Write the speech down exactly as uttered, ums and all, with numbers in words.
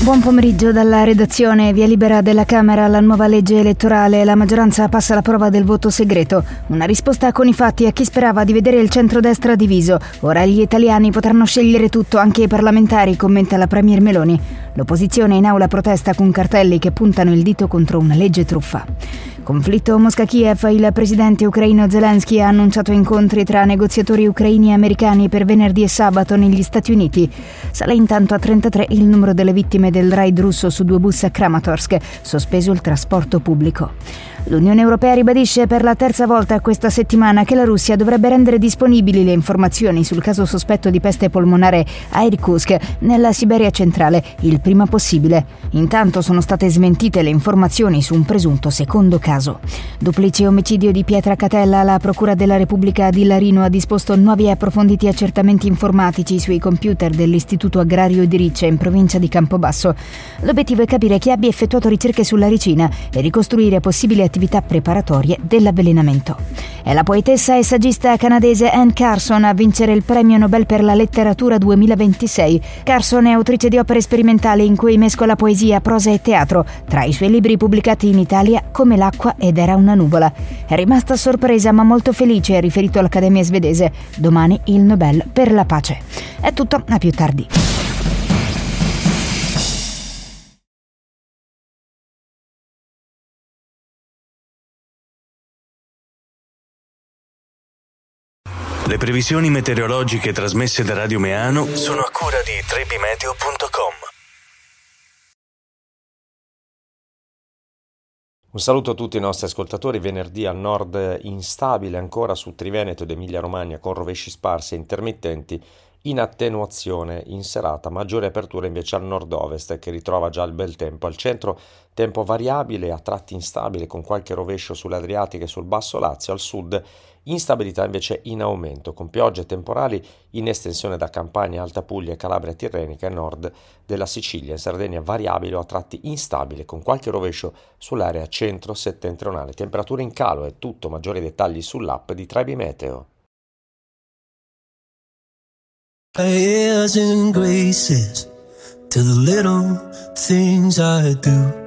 Buon pomeriggio dalla redazione. Via libera della Camera alla nuova legge elettorale. La maggioranza passa la prova del voto segreto. Una risposta con i fatti a chi sperava di vedere il centrodestra diviso. Ora gli italiani potranno scegliere tutto, anche i parlamentari, commenta la premier Meloni. L'opposizione in aula protesta con cartelli che puntano il dito contro una legge truffa. Conflitto Mosca-Kiev. Il presidente ucraino Zelensky ha annunciato incontri tra negoziatori ucraini e americani per venerdì e sabato negli Stati Uniti. Sale intanto a trentatré il numero delle vittime del raid russo su due bus a Kramatorsk, sospeso il trasporto pubblico. L'Unione Europea ribadisce per la terza volta questa settimana che la Russia dovrebbe rendere disponibili le informazioni sul caso sospetto di peste polmonare a Irkutsk, nella Siberia centrale, il prima possibile. Intanto sono state smentite le informazioni su un presunto secondo caso. Duplice omicidio di Pietra Catella. La Procura della Repubblica di Larino ha disposto nuovi e approfonditi accertamenti informatici sui computer dell'Istituto Agrario di Riccia in provincia di Campobasso. L'obiettivo è capire chi abbia effettuato ricerche sulla ricina e ricostruire possibili attività preparatorie dell'avvelenamento. È la poetessa e saggista canadese Anne Carson a vincere il Premio Nobel per la letteratura duemilaventisei. Carson è autrice di opere sperimentali in cui mescola poesia, prosa e teatro. Tra i suoi libri pubblicati in Italia, Come l'acqua ed era una nuvola. È rimasta sorpresa ma molto felice, ha riferito l'Accademia svedese. Domani il Nobel per la pace. È tutto, a più tardi. Le previsioni meteorologiche trasmesse da Radio Meano sono a cura di trebimeteo punto com. Un saluto a tutti i nostri ascoltatori. Venerdì al nord instabile ancora su Triveneto ed Emilia-Romagna con rovesci sparsi e intermittenti, in attenuazione in serata, maggiore apertura invece al nord-ovest che ritrova già il bel tempo. Al centro tempo variabile, a tratti instabile con qualche rovescio sull'Adriatica e sul Basso Lazio. Al sud instabilità invece in aumento, con piogge temporali in estensione da Campania, Alta Puglia, Calabria Tirrenica e nord della Sicilia. In Sardegna variabile o a tratti instabile, con qualche rovescio sull'area centro-settentrionale. Temperature in calo, è tutto. Maggiori dettagli sull'app di Trebi Meteo. Airs and graces to the little things I do.